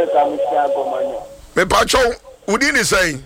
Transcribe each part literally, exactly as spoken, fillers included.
Me pacho, within is saying.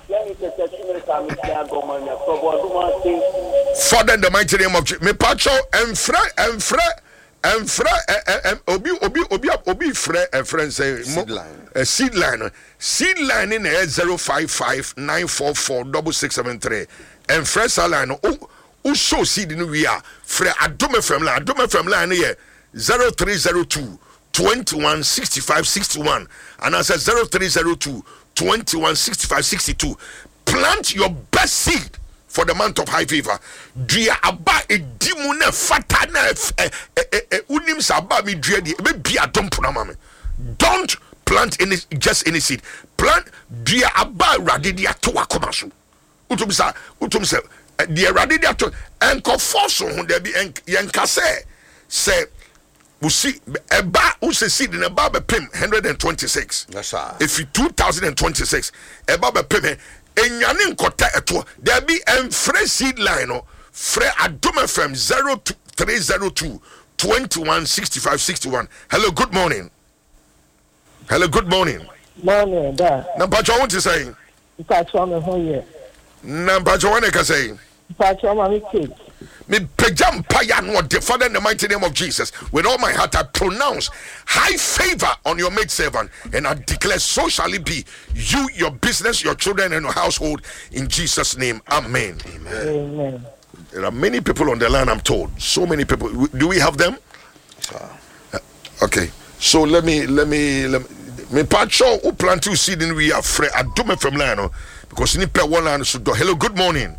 Father, in the mighty name of Jesus. Me pacho, and fre, and fre, and fre, and obi, obi, obi, obi, fre, and friend say, seed line. A seed line, seed line in a zero five five nine four four double six seven three, and fresh line. Oh, who show seed in we are fre adome from line, adome from line here zero three zero two twenty-one sixty-five sixty-one, and I said zero three zero two twenty-one sixty-five sixty-two. Plant your best seed for the month of high fever. Dia aba edimuna fatana unim saba mi dia di be bia dompuna mame. Don't plant any just any seed. Plant dia aba radidia to akoma so. Utum sa utum sa dia radidia to enko force ho there be yenka say say we see eba who say seed in eba be pim one hundred twenty-six. Yes sir. If you two thousand twenty-six eba be pim enyane nkota eto there be en fresh seed line no fre adom fm zero three zero two twenty-one sixty-five sixty-one. Hello, good morning. Hello, good morning. Morning, da. Number two, what you saying? Pacho me ho ye. Number two, what you saying? Pacho ma me take. Me pejam paya no de Father in the mighty name of Jesus. With all my heart I pronounce high favor on your maid servant, and I declare so shall it be. You, your business, your children, and your household in Jesus' name. Amen. Amen. Amen. There are many people on the line, I'm told. So many people. Do we have them? Sir. Uh, okay. So let me let me let me me pacho who plant to seed in we are free. I do me from line because you need pay one line should do. Hello, good morning.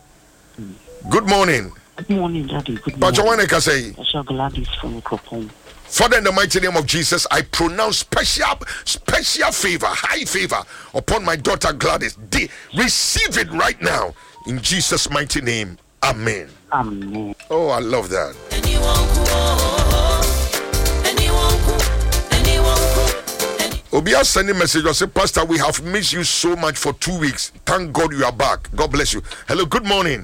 Good morning. Good morning, Daddy. Good morning. Pacho one can say. Pastor Gladys from Kopong. Father, in the mighty name of Jesus, I pronounce special special favor, high favor upon my daughter Gladys. De- receive it right now in Jesus' mighty name. Amen. Amen. Oh, I love that. Obia sending message or say, Pastor, we have missed you so much for two weeks. Thank God you are back. God bless you. Hello, good morning.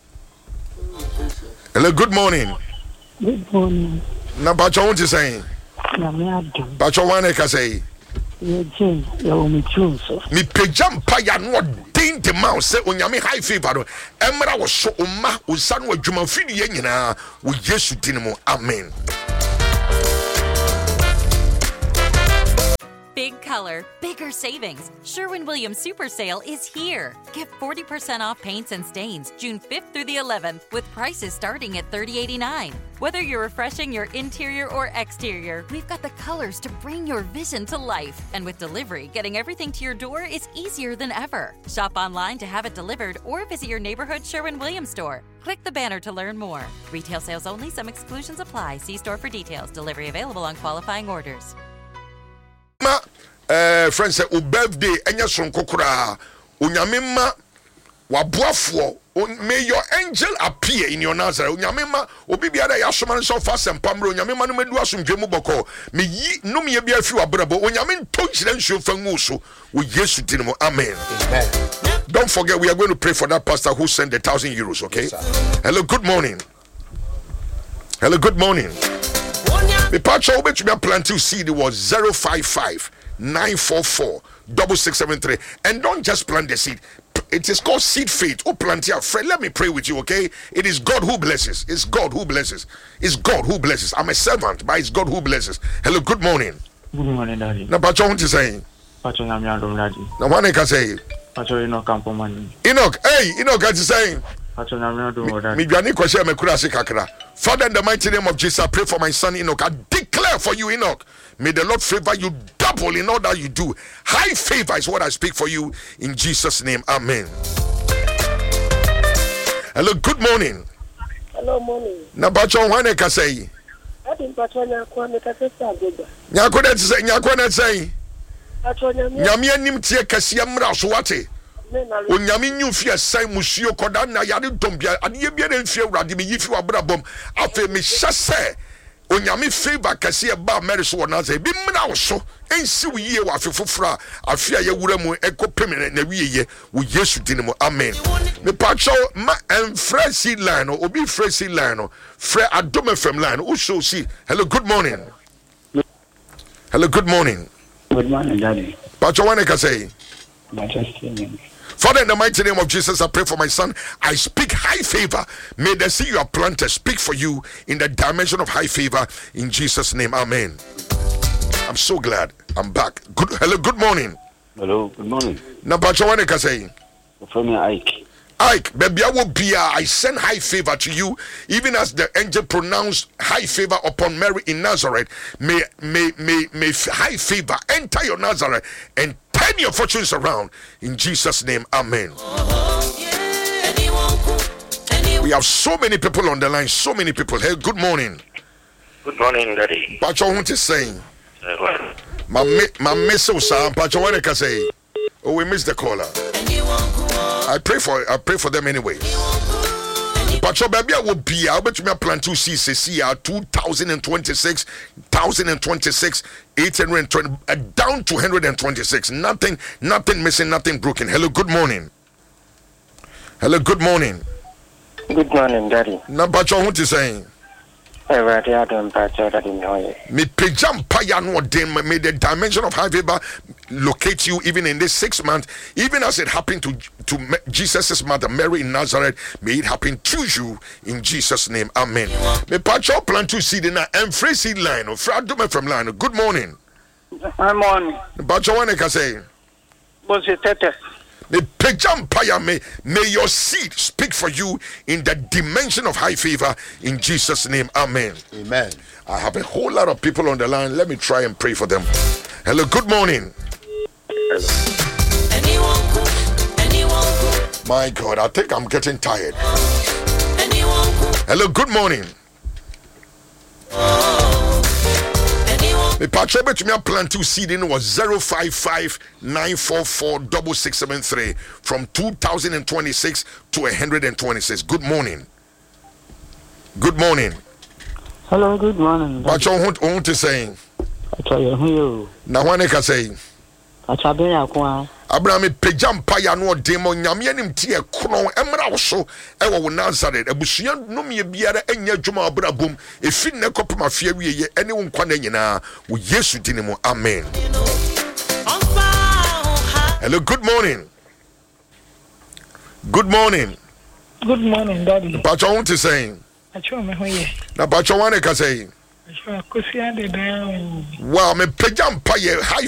Hello, good morning. Good morning. Now, Bacho, what you saying? Bacho, one can say. Me pejam paya no den de ma say onyame high favor no emra wo so umma usan wa dwuma fidi ye nyina wo Yesu din mu. Amen. Big color, bigger savings. Sherwin-Williams Super Sale is here. Get forty percent off paints and stains June fifth through the eleventh with prices starting at thirty eighty-nine. Whether you're refreshing your interior or exterior, we've got the colors to bring your vision to life. And with delivery, getting everything to your door is easier than ever. Shop online to have it delivered or visit your neighborhood Sherwin-Williams store. Click the banner to learn more. Retail sales only. Some exclusions apply. See store for details. Delivery available on qualifying orders. Ma eh friends say o birthday enya sonko kura onyame ma waboafo may your angel appear in your Nazareth onyame ma obi bia da yasoma nso fa sempamro onyame ma no medu asomdwe mu boko me yi no me bia fi wabrabo onyame ntonchire nso fa nguso wo Yesu din mu. Amen. Amen. Don't forget we are going to pray for that pastor who sent the thousand euros. Okay. Yes, hello, good morning. Hello, good morning. The patch over to me planting seed was zero five five nine four four double six seven three, and don't just plant the seed. It is called seed faith. Oh, plant your friend. Let me pray with you, okay? It is God who blesses. It's God who blesses. It's God who blesses. I'm a servant, but it's God who blesses. Hello, good morning. Good morning, Daddy. Now, Pacho, what you saying? Pacho, I'm your Daddy. Now, what can say? Pacho, Enoch, come for money. Enoch, hey, Enoch, what you saying? Pacho, I'm your Daddy. Me, me, question me kurasi kakra. Father, in the mighty name of Jesus, I pray for my son Enoch. I declare for you, Enoch. May the Lord favor you double in all that you do. High favor is what I speak for you in Jesus' name. Amen. Hello, good morning. Hello, morning. Nabacho, what can say? I think Pacho Nyakwa me kase sa goba. Nyakwa na say, Nyakwa na say. Pacho Nyame. Nyame anim tie kase amra so wate. Onyame nyu fie sai musuo koda na yare dombia ade bia na fie urade me yifi wabrabom afa me hyase onyame favor kase e ba Mary so na say bi mna wo so ensi wo yie wa afefofra afia ye wura mu ekopem na wieye wo Yesu din mu. Amen. Me pacho ma enfra seed line obi fresh seed line free adom fm line wo show see. Hello, good morning. Hello, good morning. Good morning, Daddy. Pacho wane ka say. Majesty. Father, in the mighty name of Jesus, I pray for my son. I speak high favor. May the seed you have planted speak for you in the dimension of high favor. In Jesus' name, amen. I'm so glad I'm back. Good, hello, good morning. Hello, good morning. Na Pacho wane ka say. From Ike. Ike, baby, I will be. I send high favor to you, even as the angel pronounced high favor upon Mary in Nazareth. May, may, may, may high favor enter your Nazareth and turn your fortunes around. In Jesus' name, amen. We have so many people on the line. So many people. Hey, good morning. Good morning, Daddy. Pacho, what is saying? Uh, well, My my missile, sir. Pacho, what can say? Oh, we missed the caller. I pray for I pray for them anyway. Pacho baby I will be I bet me plan to see see two thousand twenty-six, one thousand twenty-six, eight hundred twenty uh, down to one hundred twenty-six. Nothing nothing missing, nothing broken. Hello, good morning. Hello, good morning. Good morning, Daddy. Na Pacho what you saying? Hey, Daddy, I don't Pacho, Daddy, no. Me pejam paya no dem may the dimension of high favor locate you even in this six months, even as it happened to to Jesus' mother Mary in Nazareth. May it happen to you in Jesus' name, amen. Me pacho plan to see the na and free seed line or fradume from line. Good morning. I'm on. Pacho one can say. What's it, Tete? Me pejam paya may may your seed speak for you in the dimension of high favor in Jesus' name, amen. Amen. I have a whole lot of people on the line. Let me try and pray for them. Hello, good morning. My God, I think I'm getting tired. Hello, good morning. The patron to me plan to seed in was zero five five nine four four six six seven three from two thousand twenty-six to one hundred twenty-six. Good morning. Good morning. Hello, good morning. Patron what want to say? I tell you who you. Na wane ka say? I tell you akwa. Abraham pejam paya no demo nyame anim tie krono emra wo so e wo Nazareth abusua no me biara enya dwuma abrabom efi ne kopem afia wieye ene wo nkwa na nyina wo Yesu dinimu, amen. Hello, good morning. Good morning. Good morning, Daddy. Pacho want to say? Acho me hoye. Na Pacho wane ka say? Acho akusia de down. Wow, me pejam paya high